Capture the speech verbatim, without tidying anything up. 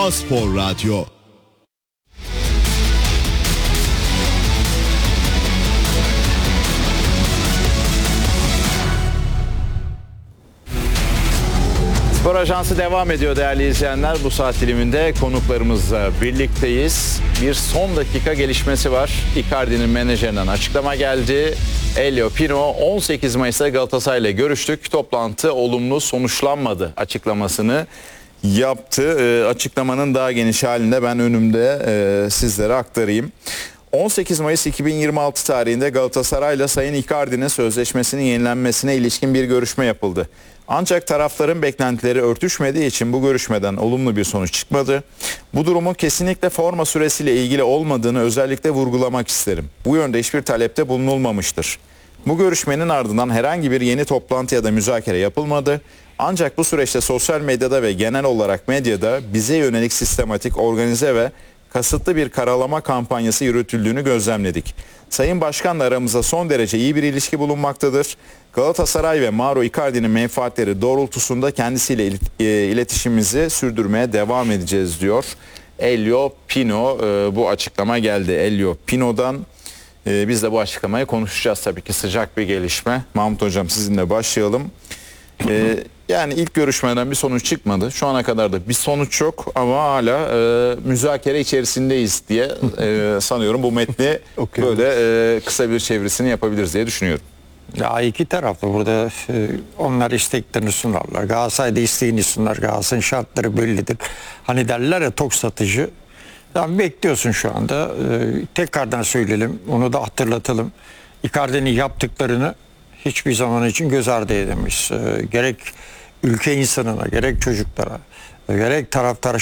A-Spor Radyo. Spor Ajansı devam ediyor değerli izleyenler. Bu saat diliminde konuklarımızla birlikteyiz. Bir son dakika gelişmesi var. Icardi'nin menajerinden açıklama geldi. Elio Pino on sekiz Mayıs'ta Galatasaray ile görüştük. Toplantı olumlu sonuçlanmadı açıklamasını yaptı. E, açıklamanın daha geniş halinde ben önümde e, sizlere aktarayım. on sekiz Mayıs iki bin yirmi altı tarihinde Galatasaray ile Sayın Icardi'nin sözleşmesinin yenilenmesine ilişkin bir görüşme yapıldı. Ancak tarafların beklentileri örtüşmediği için bu görüşmeden olumlu bir sonuç çıkmadı. Bu durumun kesinlikle forma süresiyle ilgili olmadığını özellikle vurgulamak isterim. Bu yönde hiçbir talepte bulunulmamıştır. Bu görüşmenin ardından herhangi bir yeni toplantı ya da müzakere yapılmadı. Ancak bu süreçte sosyal medyada ve genel olarak medyada bize yönelik sistematik, organize ve kasıtlı bir karalama kampanyası yürütüldüğünü gözlemledik. Sayın Başkan'la aramızda son derece iyi bir ilişki bulunmaktadır. Galatasaray ve Mauro Icardi'nin menfaatleri doğrultusunda kendisiyle iletişimimizi sürdürmeye devam edeceğiz diyor. Elio Pino, bu açıklama geldi Elio Pino'dan. Biz de bu açıklamayı konuşacağız tabii ki, sıcak bir gelişme. Mahmut Hocam, sizinle başlayalım. Ee, yani ilk görüşmeden bir sonuç çıkmadı. Şu ana kadar da bir sonuç yok ama hala e, müzakere içerisindeyiz diye e, sanıyorum bu metni böyle e, kısa bir çevirisini yapabiliriz diye düşünüyorum. Ya iki taraflı burada, e, onlar isteklerini sunarlar. Galatasaray da isteğini sunar. Galatasaray'ın şartları bellidir. Hani derler ya, tok satıcı. Yani bekliyorsun şu anda. E, tekrardan söyleyelim, onu da hatırlatalım. Icardi'nin yaptıklarını hiçbir zaman için göz ardı edemeyiz. E, gerek ülke insanına, gerek çocuklara, gerek taraftara